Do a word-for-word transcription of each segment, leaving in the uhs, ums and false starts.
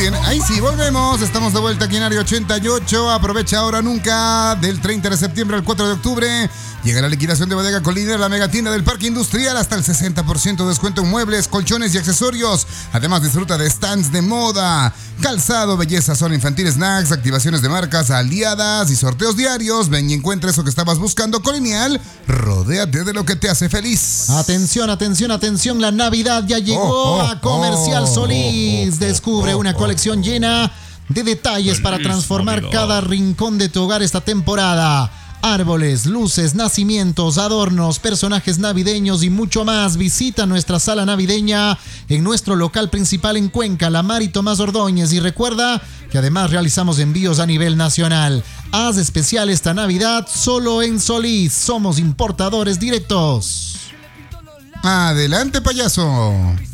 bien, ahí sí, volvemos. Estamos de vuelta aquí en Área ochenta y ocho. Aprovecha ahora nunca. Del treinta de septiembre al cuatro de octubre llega la liquidación de Bodega Colina, la megatienda del Parque Industrial. Hasta el sesenta por ciento de descuento en muebles, colchones y accesorios. Además, disfruta de stands de moda, calzado, belleza, zona infantil, snacks, activaciones de marcas aliadas y sorteos diarios. Ven y encuentra eso que estabas buscando. Colonial, rodéate de lo que te hace feliz. Atención, atención, atención. La Navidad ya llegó oh, oh, a Comercial oh, Solís. oh, oh, Descubre oh, oh, una colección llena de detalles para transformar cada rincón de tu hogar esta temporada. Árboles, luces, nacimientos, adornos, personajes navideños y mucho más. Visita nuestra sala navideña en nuestro local principal en Cuenca, La Mar y Tomás Ordóñez. Y recuerda que además realizamos envíos a nivel nacional. Haz especial esta Navidad solo en Solís. Somos importadores directos. Adelante, payaso.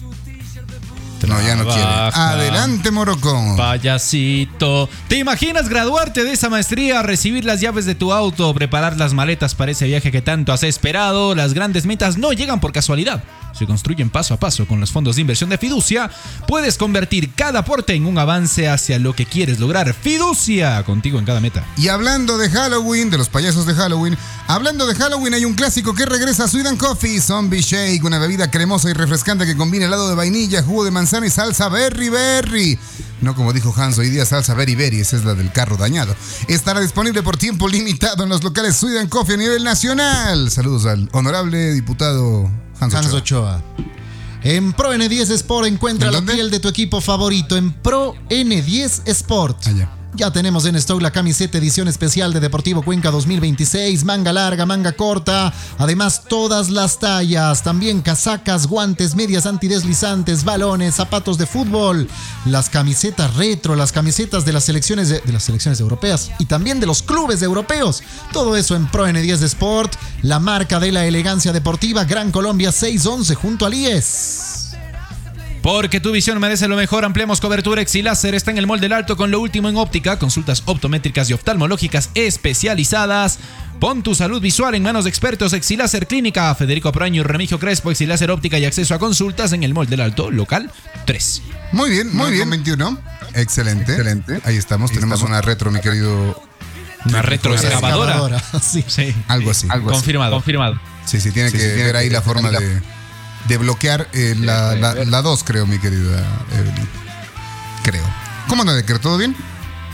No, ya no quiere. Adelante, Morocco. Payasito. ¿Te imaginas graduarte de esa maestría, recibir las llaves de tu auto, preparar las maletas para ese viaje que tanto has esperado? Las grandes metas no llegan por casualidad. Se construyen paso a paso con los fondos de inversión de Fiducia. Puedes convertir cada aporte en un avance hacia lo que quieres lograr. Fiducia, contigo en cada meta. Y hablando de Halloween, de los payasos de Halloween, hablando de Halloween, hay un clásico que regresa a Sweet and Coffee. Zombie Shake, una bebida cremosa y refrescante que combina helado de vainilla, jugo de manzana y salsa berry berry. No como dijo Hans, hoy día salsa berry berry, esa es la del carro dañado. Estará disponible por tiempo limitado en los locales Sweet and Coffee a nivel nacional. Saludos al honorable diputado Hans Ochoa. Hans Ochoa. En Pro N diez Sport encuentra la piel de tu equipo favorito. En Pro N diez Sport. Allá. Ya tenemos en stock la camiseta edición especial de Deportivo Cuenca dos mil veintiséis, manga larga, manga corta, además todas las tallas, también casacas, guantes, medias antideslizantes, balones, zapatos de fútbol, las camisetas retro, las camisetas de las selecciones de, de las selecciones europeas y también de los clubes europeos. Todo eso en Pro N diez Sport, la marca de la elegancia deportiva, Gran Colombia seiscientos once junto al I E S. Porque tu visión merece lo mejor, ampliamos cobertura. Exiláser está en el Mall del Alto con lo último en óptica, consultas optométricas y oftalmológicas especializadas. Pon tu salud visual en manos de expertos. Exiláser Clínica, Federico Proaño y Remigio Crespo. Exiláser Óptica y acceso a consultas en el Mall del Alto, local tres. Muy bien, muy bien. veintiuno. Excelente. Excelente. Ahí estamos, Ahí tenemos estamos. una retro, mi querido. Una retroexcavadora. Sí. sí. Algo así. Algo confirmado, así. confirmado. Sí, sí, tiene sí, que sí, ver ahí la forma de... de bloquear eh, la, la, la dos, creo, mi querida Evelyn. Creo. ¿Cómo anda, Decker? ¿Todo bien?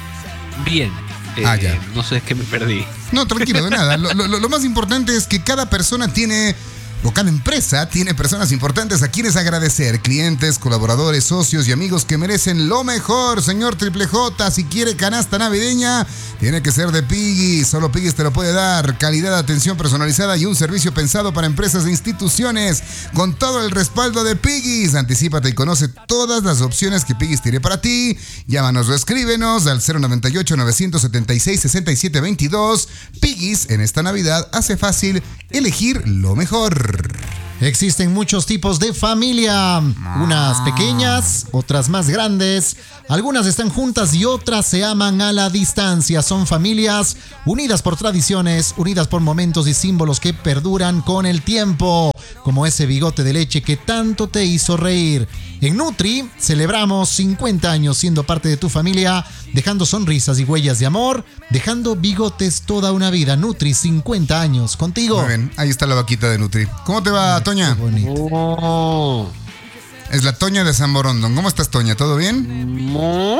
Bien. Eh, ah, ya. No sé, es que me perdí. No, tranquilo, de nada. Lo, lo, lo más importante es que cada persona tiene, o cada empresa tiene personas importantes a quienes agradecer. Clientes, colaboradores, socios y amigos que merecen lo mejor. Señor Triple J, si quiere canasta navideña, tiene que ser de Piggy's. Solo Piggy's te lo puede dar. Calidad, atención personalizada y un servicio pensado para empresas e instituciones. Con todo el respaldo de Piggy's. Anticípate y conoce todas las opciones que Piggy's tiene para ti. Llámanos o escríbenos al cero noventa y ocho, novecientos setenta y seis, sesenta y siete veintidós. Piggy's en esta Navidad hace fácil elegir lo mejor. Existen muchos tipos de familia, unas pequeñas, otras más grandes, algunas están juntas y otras se aman a la distancia. Son familias unidas por tradiciones, unidas por momentos y símbolos que perduran con el tiempo, como ese bigote de leche que tanto te hizo reír. En Nutri celebramos cincuenta años siendo parte de tu familia, dejando sonrisas y huellas de amor, dejando bigotes toda una vida. Nutri, cincuenta años contigo. Muy bien, ahí está la vaquita de Nutri. ¿Cómo te va, Toña? Qué bonito. Oh. Es la Toña de San Borondón. ¿Cómo estás, Toña? ¿Todo bien? Oh.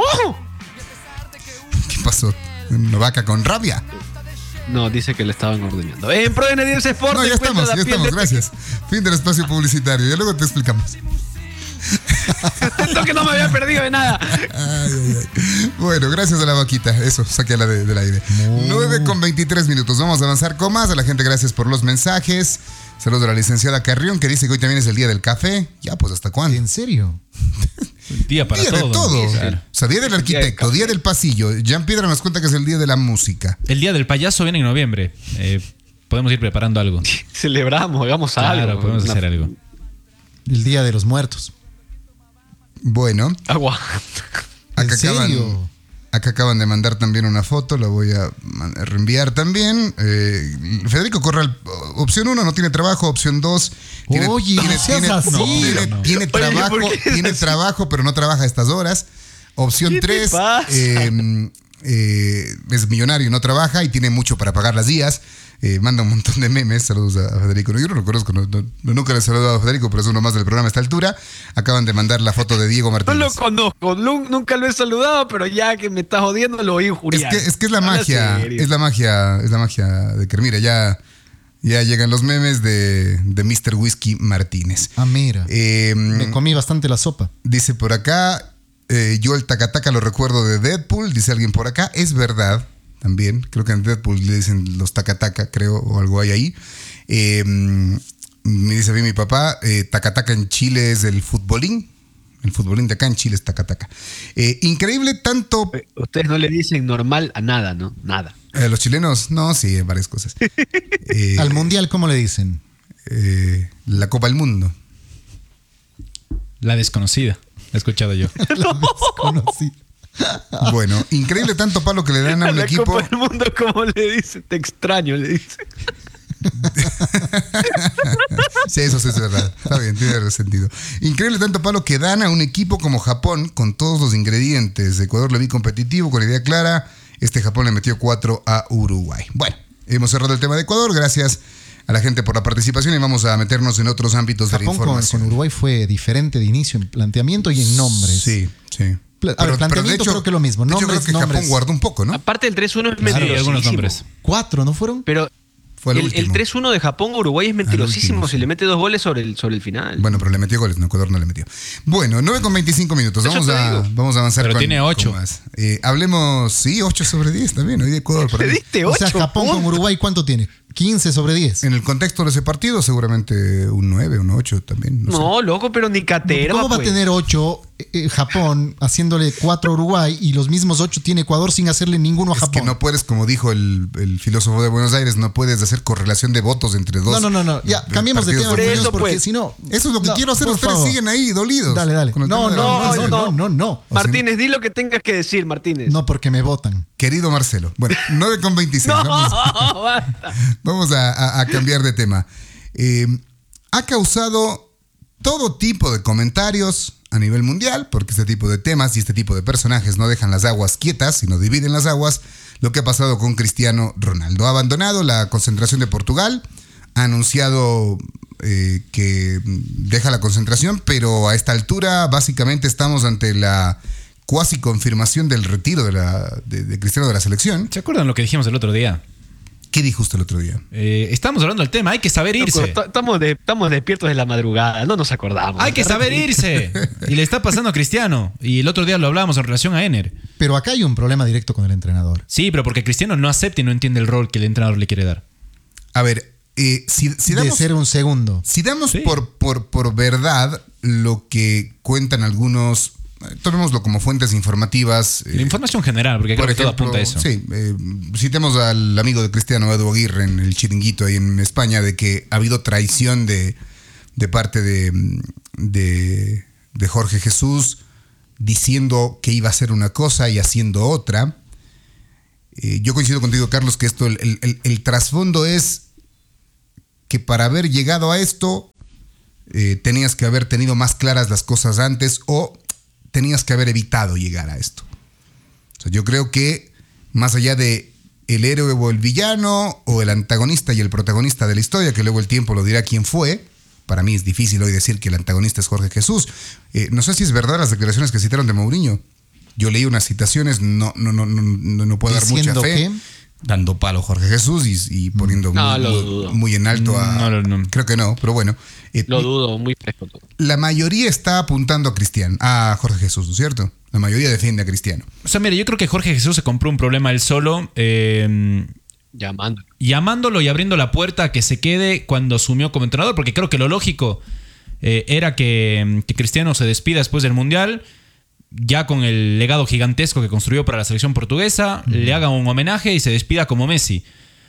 ¿Qué pasó? ¿Una vaca con rabia? No, dice que le estaban ordeñando. En Pro N diez Sport. No, ya estamos, ya estamos, gracias. Fin del espacio publicitario. Ya luego te explicamos. Esto que no me había perdido de nada. Ay, ay, ay. Bueno, gracias a la vaquita. Eso, sáquela de, del aire. No. nueve con veintitrés minutos. Vamos a avanzar con más. A la gente, gracias por los mensajes. Saludos a la licenciada Carrión, que dice que hoy también es el día del café. Ya, pues, ¿hasta cuándo? ¿En serio? Día para día todo. de todo. Sí, claro. O sea, día del arquitecto, día del pasillo. Jean Piedra nos cuenta que es el día de la música. El día del payaso viene en noviembre. Eh, podemos ir preparando algo. Celebramos, hagamos claro, algo. podemos Una... hacer algo. El día de los muertos. Bueno. Agua. Acá ¿En serio? acaban, acá acaban de mandar también una foto, la voy a reenviar también. Eh, Federico Corral, opción uno, no tiene trabajo, opción dos, tiene, Oye, tiene, no seas tiene, así. no, tiene, no. tiene Oye, trabajo, ¿por qué es tiene así? trabajo, pero no trabaja a estas horas. Opción ¿Qué te tres, pasa? eh, eh, es millonario, no trabaja y tiene mucho para pagar las días. Eh, manda un montón de memes. Saludos a Federico. Yo no lo conozco, no, no, nunca le he saludado a Federico, pero es uno más del programa a esta altura. Acaban de mandar la foto de Diego No Martínez. lo conozco, nu- nunca lo he saludado, pero ya que me estás jodiendo lo oí Es injuriar. que, es que es la Habla magia, serio. es la magia, es la magia de que mira, ya, ya llegan los memes de, de mister Whisky Martínez. Ah, mira. Eh, Me comí bastante la sopa. Dice por acá, eh, yo el tacataca lo recuerdo de Deadpool, dice alguien por acá, es verdad, también, creo que en Deadpool le dicen los tacataca, creo, o algo hay ahí. Eh, me dice a mí mi papá, eh, tacataca en Chile es el futbolín, el futbolín de acá en Chile es tacataca. Eh, increíble tanto... Ustedes no le dicen normal a nada, ¿no? Nada. Eh, los chilenos, no, sí, varias cosas. Eh, Al mundial, ¿cómo le dicen? eh, la Copa del Mundo. La desconocida. La he escuchado yo. La desconocí. Bueno, increíble tanto palo que le dan a A un la equipo. Copa del Mundo, como le dice, te extraño, le dice. Sí, eso sí es verdad. Está bien, tiene sentido. Increíble tanto palo que dan a un equipo como Japón con todos los ingredientes. Ecuador le vi competitivo, con idea clara. Este Japón le metió cuatro a Uruguay. Bueno, hemos cerrado el tema de Ecuador. Gracias a la gente por la participación y vamos a meternos en otros ámbitos de la Japón con, información. con Uruguay fue diferente de inicio en planteamiento y en nombres. Sí, sí. Pla- a ver, planteamiento creo que lo mismo, de hecho, nombres, creo que Japón nombres. guardó un poco, ¿no? Aparte el tres uno es Sí, mentirosísimo. algunos nombres. Cuatro, ¿no fueron? Pero Fue el el, último. el tres uno de Japón a Uruguay es mentirosísimo. último, si sí. le mete dos goles sobre el, sobre el final. Bueno, pero le metió goles, no, Ecuador no le metió. Bueno, nueve con veinticinco minutos. Eso Vamos te a, digo. vamos a avanzar Pero con, tiene ocho. con más. Eh, hablemos, sí, ocho sobre diez también. Hoy de Ecuador. para Le mí. diste O ocho sea, Japón con puntos. Uruguay, ¿cuánto tiene? quince sobre diez. En el contexto de ese partido, seguramente un nueve, un ocho también. No, sé. No, loco, pero ni catera. ¿Cómo va a pues. tener ocho eh, Japón haciéndole cuatro a Uruguay y los mismos ocho tiene Ecuador sin hacerle ninguno a Es Japón? que no puedes, como dijo el, el filósofo de Buenos Aires, no puedes hacer correlación de votos entre dos. no, no, no, no. Ya, eh, cambiemos de partidos tema, Por Muñoz, eso, porque pues. si no... Eso es lo que No, quiero hacer. por Ustedes favor. siguen ahí dolidos. Dale, dale. con el No, tema de la no, vacunación. no, no, no, no. Martínez, di lo que tengas que decir, Martínez. No, porque me votan. Querido Marcelo. Bueno, nueve con veintiséis. No, Vamos, basta. vamos a, a- a cambiar de tema. Eh, ha causado todo tipo de comentarios a nivel mundial, porque este tipo de temas y este tipo de personajes no dejan las aguas quietas, sino dividen las aguas. Lo que ha pasado con Cristiano Ronaldo. Ha abandonado la concentración de Portugal, ha anunciado eh, que deja la concentración, pero a esta altura básicamente estamos ante la cuasi confirmación del retiro de, la, de, de Cristiano de la selección. ¿Se acuerdan lo que dijimos el otro día? ¿Qué dijo usted el otro día? Eh, estamos hablando del tema, hay que saber Loco, irse. t- Estamos, de- estamos despiertos de la madrugada, no nos acordamos. Hay que saber irse. Y le está pasando a Cristiano. Y el otro día lo hablábamos en relación a Ener. Pero acá hay un problema directo con el entrenador. Sí, pero porque Cristiano no acepta y no entiende el rol que el entrenador le quiere dar. A ver, eh, si, si De damos, ser un segundo. si damos Sí. por, por, por verdad lo que cuentan algunos, eh, tomémoslo como fuentes informativas. eh, La información general, porque creo por que todo ejemplo, apunta a eso. Sí, eh, citemos al amigo de Cristiano, Edu Aguirre, en el chiringuito ahí en España, de que ha habido traición de, de parte de, de, de Jorge Jesús, diciendo que iba a hacer una cosa y haciendo otra. Eh, yo coincido contigo, Carlos, que esto, el, el- el- el trasfondo es que para haber llegado a esto, eh, tenías que haber tenido más claras las cosas antes o tenías que haber evitado llegar a esto. O sea, yo creo que más allá de el héroe o el villano, o el antagonista y el protagonista de la historia, que luego el tiempo lo dirá quién fue, para mí es difícil hoy decir que el antagonista es Jorge Jesús. Eh, no sé si es verdad las declaraciones que citaron de Mourinho. Yo leí unas citaciones, no, no, no, no, no, no puedo dar mucha Diciendo fe. que- Dando palo a Jorge Jesús y, y poniendo No, muy, lo muy- dudo. muy en alto a... No, no, no. Creo que no, pero bueno. Eh, Lo dudo, muy fresco todo. la mayoría está apuntando a Cristian, a Jorge Jesús, ¿no es cierto? La mayoría defiende a Cristiano. O sea, mire, yo creo que Jorge Jesús se compró un problema él solo, eh, Llamando. llamándolo y abriendo la puerta a que se quede cuando asumió como entrenador, porque creo que lo lógico eh, era que, que Cristiano se despida después del Mundial, ya con el legado gigantesco que construyó para la selección portuguesa, uh-huh. le haga un homenaje y se despida como Messi.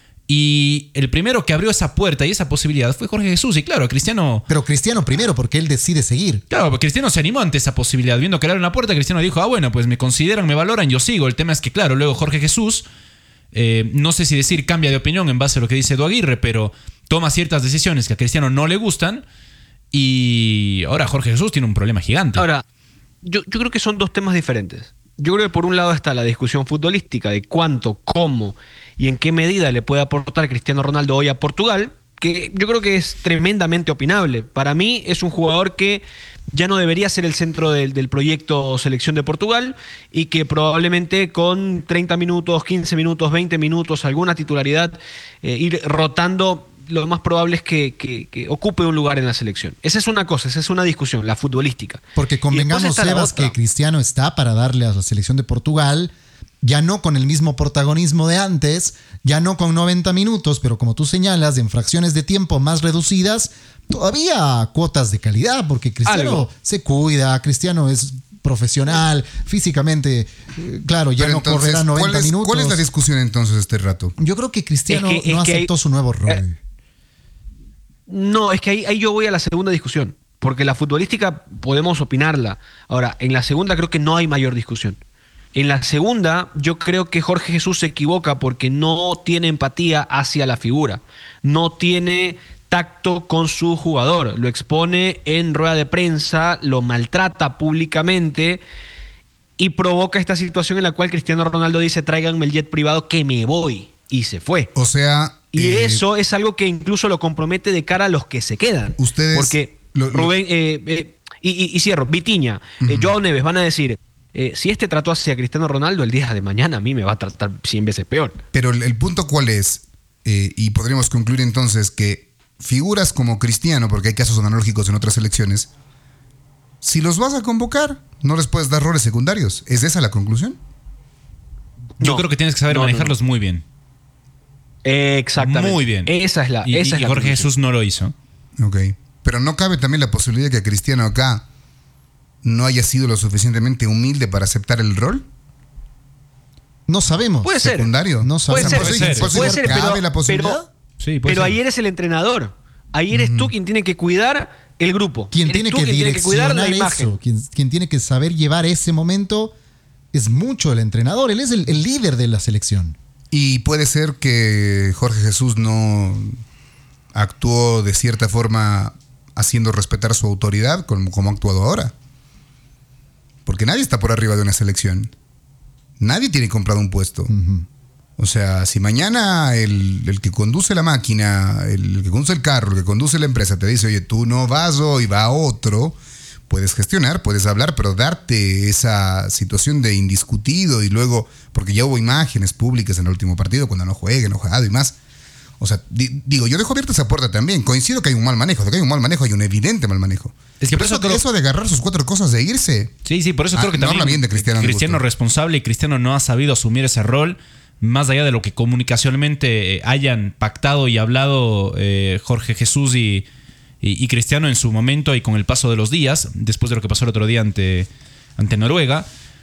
Y el primero que abrió esa puerta y esa posibilidad fue Jorge Jesús. Y claro, Cristiano... Pero Cristiano primero, porque él decide seguir. Claro, porque Cristiano se animó ante esa posibilidad. Viendo que le abren la puerta, Cristiano dijo, ah, bueno, pues me consideran, me valoran, yo sigo. El tema es que, claro, luego Jorge Jesús, eh, no sé si decir cambia de opinión en base a lo que dice Edu Aguirre, pero toma ciertas decisiones que a Cristiano no le gustan. Y ahora Jorge Jesús tiene un problema gigante. Ahora, yo, yo creo que son dos temas diferentes. Yo creo que por un lado está la discusión futbolística de cuánto, cómo y en qué medida le puede aportar Cristiano Ronaldo hoy a Portugal, que yo creo que es tremendamente opinable. Para mí es un jugador que ya no debería ser el centro del, del proyecto Selección de Portugal y que probablemente con treinta minutos, quince minutos, veinte minutos, alguna titularidad, eh, ir rotando, lo más probable es que, que, que ocupe un lugar en la selección. Esa es una cosa, esa es una discusión, la futbolística. Porque convengamos, Sebas, que Cristiano está para darle a la selección de Portugal, ya no con el mismo protagonismo de antes, ya no con noventa minutos, pero como tú señalas, en fracciones de tiempo más reducidas, todavía cuotas de calidad, porque Cristiano Algo. se cuida, Cristiano es profesional, físicamente, eh, claro, ya Pero no entonces, correrá noventa ¿cuál es, minutos. ¿Cuál es la discusión entonces este rato? Yo creo que Cristiano Es que- no es que aceptó hay- su nuevo rol. eh, No, es que ahí, ahí yo voy a la segunda discusión, porque la futbolística podemos opinarla. Ahora, en la segunda creo que no hay mayor discusión. En la segunda, yo creo que Jorge Jesús se equivoca porque no tiene empatía hacia la figura, no tiene tacto con su jugador, lo expone en rueda de prensa, lo maltrata públicamente y provoca esta situación en la cual Cristiano Ronaldo dice: tráiganme el jet privado que me voy, y se fue. O sea... Y eh, eso es algo que incluso lo compromete de cara a los que se quedan. Ustedes Porque lo- lo- Rubén, eh, eh, y, y- y cierro, Vitiña, eh, Joao Neves van a decir, eh, si este trató hacia Cristiano Ronaldo, el día de mañana a mí me va a tratar cien veces peor. Pero el, el punto cuál es, eh, y podríamos concluir entonces que figuras como Cristiano, porque hay casos analógicos en otras selecciones, si los vas a convocar, no les puedes dar roles secundarios. ¿Es esa la conclusión? Yo No, creo que tienes que saber no, no, manejarlos muy bien. Eh, exactamente. Muy bien. Esa es la, Y, esa y es la Jorge conclusión. Jesús no lo hizo. Ok. Pero no cabe también la posibilidad de que Cristiano acá no haya sido lo suficientemente humilde para aceptar el rol No sabemos. Puede ser. secundario. No Puede sabemos. ser, puede ser, ¿Puede puede ser? ser, ¿Cabe pero, la posibilidad? pero, Sí, puede pero ser. ahí eres el entrenador. Ahí eres tú quien tiene que cuidar el grupo. Quien Eres tiene tú que quien tiene que cuidar direccionar la imagen. eso, quien, quien tiene que saber llevar ese momento es mucho el entrenador. Él es el, el líder de la selección. Y puede ser que Jorge Jesús no actuó de cierta forma haciendo respetar su autoridad como, como ha actuado ahora. Porque nadie está por arriba de una selección. Nadie tiene comprado un puesto. Ujú. O sea, si mañana el, el que conduce la máquina, el, el que conduce el carro, el que conduce la empresa te dice, oye, tú no vas hoy, va otro, puedes gestionar, puedes hablar, pero darte esa situación de indiscutido y luego, porque ya hubo imágenes públicas en el último partido cuando no juegue, enojado y más. O sea, di- digo, yo dejo abierta esa puerta también. Coincido que hay un mal manejo, de que hay un mal manejo, hay un evidente mal manejo. Es que por Pero eso eso, creo- eso de agarrar sus cuatro cosas de irse. Sí, sí, por eso Ah, creo que no también habla bien de Cristiano, a mi Cristiano gusto. responsable y Cristiano no ha sabido asumir ese rol, más allá de lo que comunicacionalmente eh, hayan pactado y hablado eh, Jorge Jesús y, y, y Cristiano en su momento y con el paso de los días, después de lo que pasó el otro día ante, ante Noruega.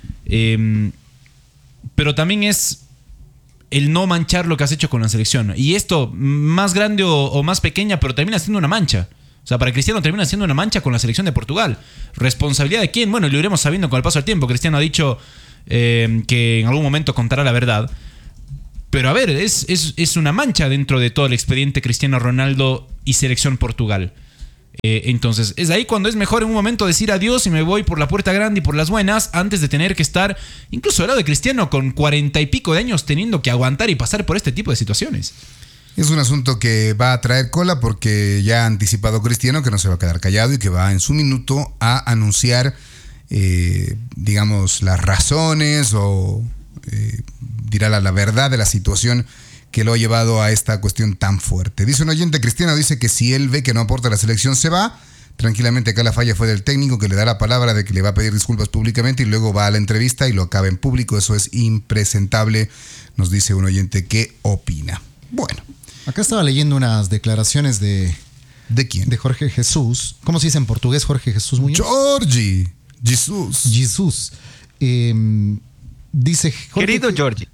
Eh, pero también es el no manchar lo que has hecho con la selección. Y esto, más grande o, o más pequeña, pero termina siendo una mancha. O sea, para Cristiano termina siendo una mancha con la selección de Portugal. ¿Responsabilidad de quién? Bueno, lo iremos sabiendo con el paso del tiempo. Cristiano ha dicho eh, que en algún momento contará la verdad. Pero a ver, es, es, es una mancha dentro de todo el expediente Cristiano Ronaldo y selección Portugal. Eh, entonces, es ahí cuando es mejor en un momento decir adiós y me voy por la puerta grande y por las buenas, antes de tener que estar, incluso al lado de Cristiano, con cuarenta y pico de años teniendo que aguantar y pasar por este tipo de situaciones. Es un asunto que va a traer cola porque ya ha anticipado Cristiano que no se va a quedar callado y que va en su minuto a anunciar, eh, digamos, las razones o eh, dirá la, la verdad de la situación que lo ha llevado a esta cuestión tan fuerte. Dice un oyente, Cristiano dice que si él ve que no aporta a la selección se va. Tranquilamente acá la falla fue del técnico que le da la palabra de que le va a pedir disculpas públicamente y luego va a la entrevista y lo acaba en público. Eso es impresentable, nos dice un oyente que opina. Bueno, Acá estaba leyendo unas declaraciones de, ¿de quién? de Jorge Jesús. ¿Cómo se dice en portugués Jorge Jesús Muñoz? Georgie, Jesús. Jesús. Eh, dice Jorge, Querido Georgie.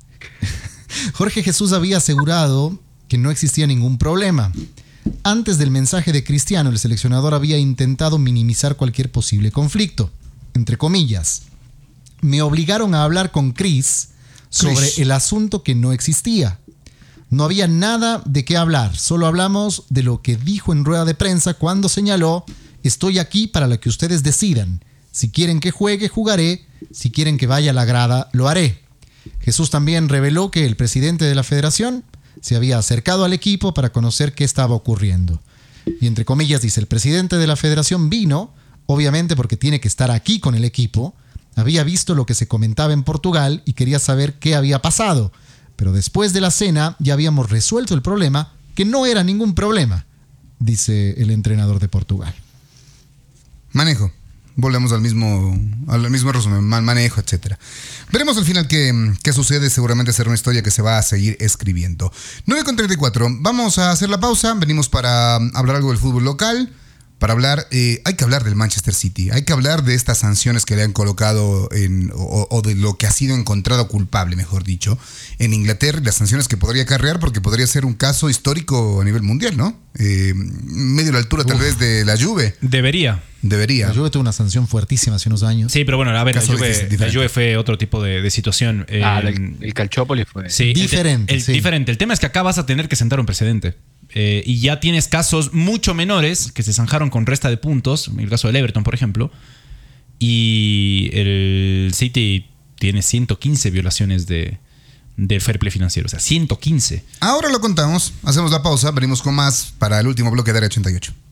Jorge Jesús había asegurado que no existía ningún problema. Antes del mensaje de Cristiano, el seleccionador había intentado minimizar cualquier posible conflicto. Entre comillas, me obligaron a hablar con Chris sobre Chris. el asunto que no existía. No había nada de qué hablar, solo hablamos de lo que dijo en rueda de prensa cuando señaló, estoy aquí para lo que ustedes decidan. Si quieren que juegue, jugaré. Si quieren que vaya a la grada, lo haré. Jesús también reveló que el presidente de la federación se había acercado al equipo para conocer qué estaba ocurriendo. Y entre comillas dice, el presidente de la federación vino, obviamente porque tiene que estar aquí con el equipo, había visto lo que se comentaba en Portugal y quería saber qué había pasado. Pero después de la cena ya habíamos resuelto el problema, que no era ningún problema, dice el entrenador de Portugal. Manejo. Volvemos al mismo, al mismo resumen, mal manejo, etcétera. Veremos al final qué, qué sucede. Seguramente será una historia que se va a seguir escribiendo. nueve con treinta y cuatro. Vamos a hacer la pausa. Venimos para hablar algo del fútbol local. Para hablar, eh, hay que hablar del Manchester City. Hay que hablar de estas sanciones que le han colocado en, o, o de lo que ha sido encontrado culpable, mejor dicho, en Inglaterra. Las sanciones que podría acarrear, porque podría ser un caso histórico a nivel mundial, ¿no? Eh, medio a la altura tal Uf. vez de la Juve. Debería. Debería. La Juve tuvo una sanción fuertísima hace unos años. Sí, pero bueno, a ver, la Caso Juve, diferente. la Juve fue otro tipo de, de situación. Eh, Ah, el, el Calciopoli fue. sí, el te- Diferente, El, sí. diferente. El tema es que acá vas a tener que sentar un precedente. Eh, y ya tienes casos mucho menores que se zanjaron con resta de puntos. En el caso del Everton, por ejemplo. Y el City tiene ciento quince violaciones de, de fair play financiero. O sea, ciento quince. Ahora lo contamos. Hacemos la pausa. Venimos con más para el último bloque de Área ochenta y ocho.